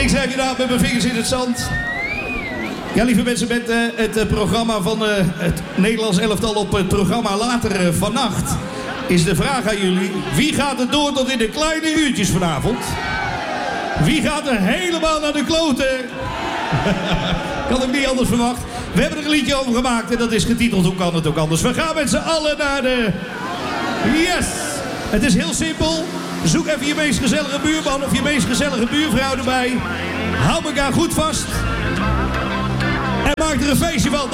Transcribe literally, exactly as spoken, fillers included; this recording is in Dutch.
Ik schrijf je nou met mijn vingers in het zand. Ja, lieve mensen, met uh, het uh, programma van uh, het Nederlands elftal op het programma later uh, vannacht is de vraag aan jullie: wie gaat er door tot in de kleine uurtjes vanavond? Wie gaat er helemaal naar de kloten? Ik had hem niet anders verwacht. We hebben er een liedje over gemaakt en dat is getiteld Hoe kan het ook anders? We gaan met z'n allen naar de... Yes! Het is heel simpel. Zoek even je meest gezellige buurman of je meest gezellige buurvrouw erbij. Hou elkaar goed vast. En maak er een feestje van.